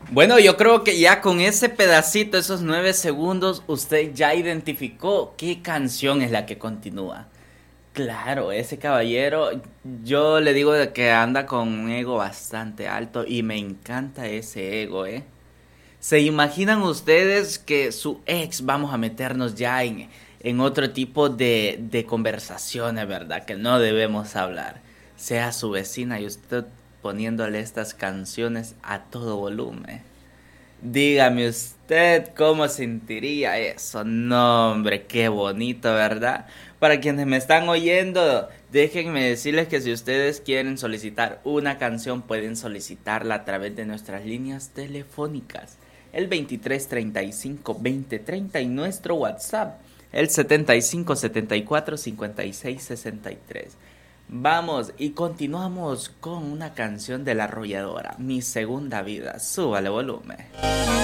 Bueno, yo creo que ya con ese pedacito, esos 9 segundos, usted ya identificó qué canción es la que continúa. Claro, ese caballero, yo le digo de que anda con un ego bastante alto y me encanta ese ego, ¿eh? ¿Se imaginan ustedes que su ex, vamos a meternos ya en otro tipo de conversaciones, ¿verdad? Que no debemos hablar. Sea su vecina y usted poniéndole estas canciones a todo volumen. Dígame usted cómo sentiría eso. No, hombre, qué bonito, ¿verdad? Para quienes me están oyendo, déjenme decirles que si ustedes quieren solicitar una canción, pueden solicitarla a través de nuestras líneas telefónicas. El 23 35 20 30 y nuestro WhatsApp, el 75 74 56 63. Vamos y continuamos con una canción de La Arrolladora, Mi Segunda Vida. Súbale volumen.